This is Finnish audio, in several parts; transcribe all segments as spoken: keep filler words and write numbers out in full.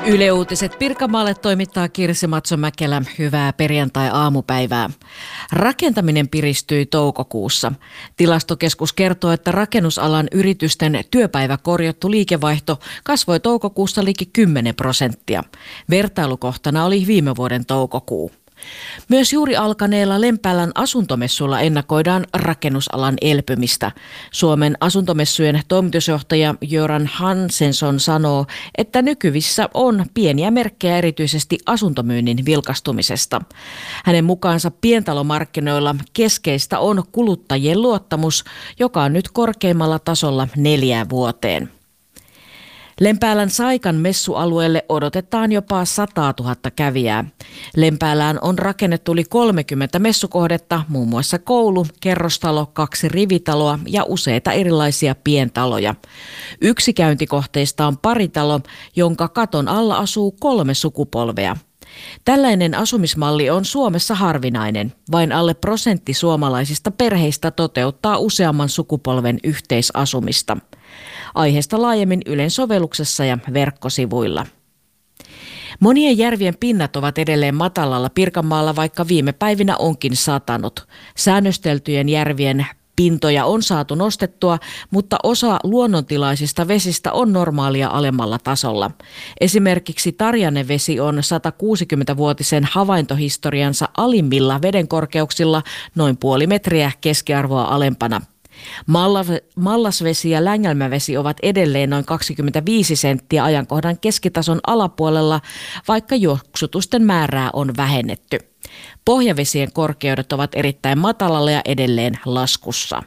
Yle Uutiset Pirkanmaalle toimittaa Kirsi Matso-Mäkelä. Hyvää perjantai-aamupäivää. Rakentaminen piristyi toukokuussa. Tilastokeskus kertoo, että rakennusalan yritysten työpäiväkorjattu liikevaihto kasvoi toukokuussa liki kymmenen prosenttia. Vertailukohtana oli viime vuoden toukokuu. Myös juuri alkaneella Lempäälän asuntomessulla ennakoidaan rakennusalan elpymistä. Suomen asuntomessujen toimitusjohtaja Göran Hansensson sanoo, että nykyvissä on pieniä merkkejä erityisesti asuntomyynnin vilkastumisesta. Hänen mukaansa pientalomarkkinoilla keskeistä on kuluttajien luottamus, joka on nyt korkeimmalla tasolla neljään vuoteen. Lempäälän Saikan messualueelle odotetaan jopa sata tuhatta kävijää. Lempäälään on rakennettu yli kolmekymmentä messukohdetta, muun muassa koulu, kerrostalo, kaksi rivitaloa ja useita erilaisia pientaloja. Yksi käyntikohteista on paritalo, jonka katon alla asuu kolme sukupolvea. Tällainen asumismalli on Suomessa harvinainen. Vain alle prosentti suomalaisista perheistä toteuttaa useamman sukupolven yhteisasumista. Aiheesta laajemmin Ylen sovelluksessa ja verkkosivuilla. Monien järvien pinnat ovat edelleen matalalla Pirkanmaalla, vaikka viime päivinä onkin satanut. Säännösteltyjen järvien pintoja on saatu nostettua, mutta osa luonnontilaisista vesistä on normaalia alemmalla tasolla. Esimerkiksi Tarjanevesi on satakuusikymmentävuotisen havaintohistoriansa alimmilla vedenkorkeuksilla noin puoli metriä keskiarvoa alempana. Mallasvesi ja Längälmävesi ovat edelleen noin kaksikymmentäviisi senttiä ajankohdan keskitason alapuolella, vaikka juoksutusten määrää on vähennetty. Pohjavesien korkeudet ovat erittäin matalalla ja edelleen laskussa.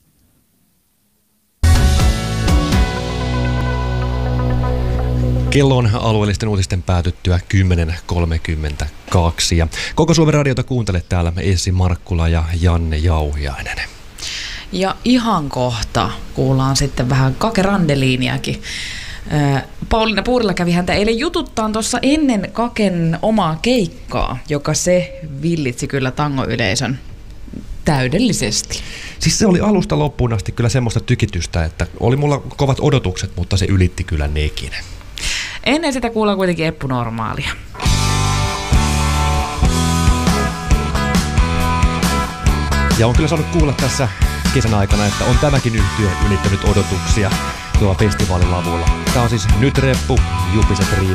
Kello on alueellisten uutisten päätyttyä kymmenen kolmekymmentäkaksi ja koko Suomen radiota kuuntelet täällä Essi Markkula ja Janne Jauhiainen. Ja ihan kohta kuullaan sitten vähän Kake Randeliiniakin. Pauliina Puurila kävi häntä eilen jututtaan tuossa ennen Kaken omaa keikkaa, joka se villitsi kyllä tangoyleisön täydellisesti. Siis se oli alusta loppuun asti kyllä semmoista tykitystä, että oli mulla kovat odotukset, mutta se ylitti kyllä nekin. Ennen sitä kuullaan kuitenkin Eppu Normaalia. Ja on kyllä saanut kuulla tässä kesän aikana, että on tämäkin yhtye ylittänyt odotuksia tuolla festivaalilavulla. Tämä on siis Nyt Reppu, Jupiset Riivi